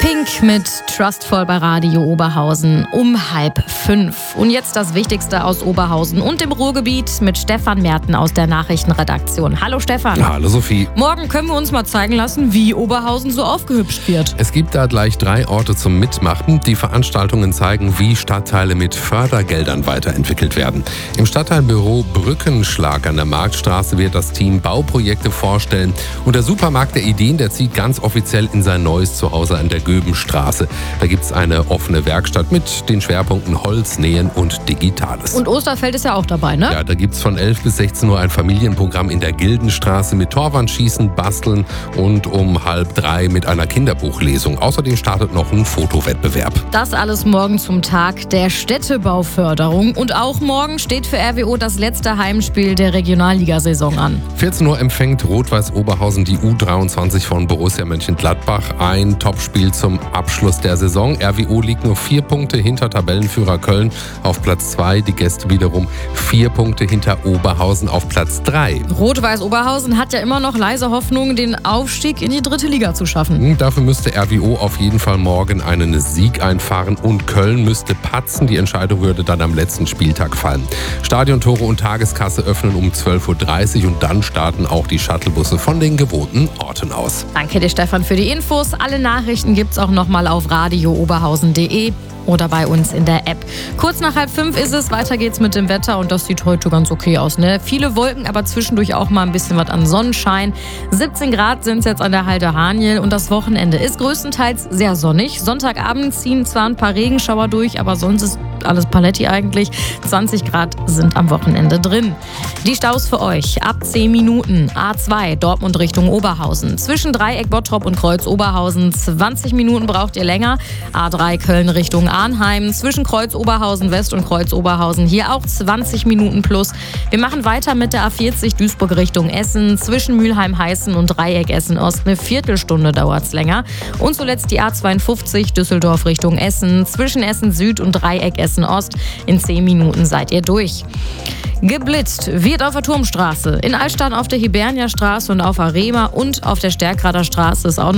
Pink mit Trustful bei Radio Oberhausen um 4:30. Und jetzt das Wichtigste aus Oberhausen und dem Ruhrgebiet mit Stefan Merten aus der Nachrichtenredaktion. Hallo Stefan. Hallo Sophie. Morgen können wir uns mal zeigen lassen, wie Oberhausen so aufgehübscht wird. Es gibt da gleich 3 Orte zum Mitmachen. Die Veranstaltungen zeigen, wie Stadtteile mit Fördergeldern weiterentwickelt werden. Im Stadtteilbüro Brückenschlag an der Marktstraße wird das Team Bauprojekte vorstellen. Und der Supermarkt der Ideen, der zieht ganz offiziell in sein neues Zuhause an der Göbenstraße. Da gibt es eine offene Werkstatt mit den Schwerpunkten Holz, Nähen und Digitales. Und Osterfeld ist ja auch dabei, ne? Ja, da gibt es von 11 bis 16 Uhr ein Familienprogramm in der Gildenstraße mit Torwandschießen, Basteln und um 2:30 mit einer Kinderbuchlesung. Außerdem startet noch ein Fotowettbewerb. Das alles morgen zum Tag der Städtebauförderung. Und auch morgen steht für RWO das letzte Heimspiel der Regionalligasaison an. 14 Uhr empfängt Rot-Weiß Oberhausen die U23 von Borussia Mönchengladbach. Ein Topspiel zum Abschluss der Saison. RWO liegt nur 4 Punkte hinter Tabellenführer Köln auf Platz 2. Die Gäste wiederum 4 Punkte hinter Oberhausen auf Platz 3. Rot-Weiß Oberhausen hat ja immer noch leise Hoffnung, den Aufstieg in die 3. Liga zu schaffen. Dafür müsste RWO auf jeden Fall morgen einen Sieg einfahren und Köln müsste patzen. Die Entscheidung würde dann am letzten Spieltag fallen. Stadiontore und Tageskasse öffnen um 12:30 Uhr und dann starten auch die Shuttlebusse von den gewohnten Orten aus. Danke dir, Stefan, für die Infos. Alle Nachrichten gibt's auch nochmal auf radiooberhausen.de oder bei uns in der App. Kurz nach 4:30 ist es. Weiter geht's mit dem Wetter und das sieht heute ganz okay aus, ne? Viele Wolken, aber zwischendurch auch mal ein bisschen was an Sonnenschein. 17 Grad sind es jetzt an der Halde Haniel und das Wochenende ist größtenteils sehr sonnig. Sonntagabend ziehen zwar ein paar Regenschauer durch, aber sonst ist alles Paletti eigentlich. 20 Grad sind am Wochenende drin. Die Staus für euch ab 10 Minuten. A2 Dortmund Richtung Oberhausen. Zwischen Dreieck Bottrop und Kreuz Oberhausen 20 Minuten braucht ihr länger. A3 Köln Richtung Arnheim. Zwischen Kreuz Oberhausen West und Kreuz Oberhausen hier auch 20 Minuten plus. Wir machen weiter mit der A40 Duisburg Richtung Essen. Zwischen Mülheim-Heißen und Dreieck Essen Ost eine Viertelstunde dauert es länger. Und zuletzt die A52 Düsseldorf Richtung Essen. Zwischen Essen Süd und Dreieck Essen Ost. In 10 Minuten seid ihr durch. Geblitzt wird auf der Turmstraße, in Altstadt auf der Hiberniastraße und auf der Rema und auf der Stärkrader Straße ist auch noch